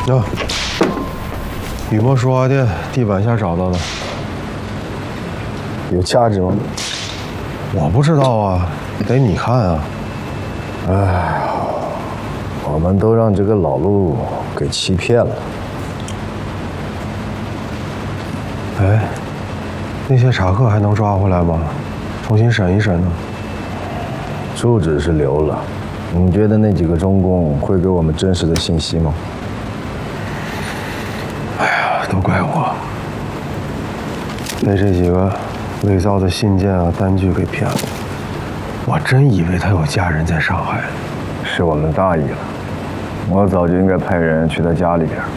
哟，雨墨书画店地板下找到的， 有价值吗？ 我不知道啊，得你看啊。 哎，我们都让这个老陆给欺骗了。 哎，那些查克还能抓回来吗？重新审一审呢？ 住址是留了，你觉得那几个中共会给我们真实的信息吗？ 哎呀，都怪我，被这几个伪造的信件啊、单据给骗了。我真以为他有家人在上海。 是我们大意了，我早就应该派人去他家里边。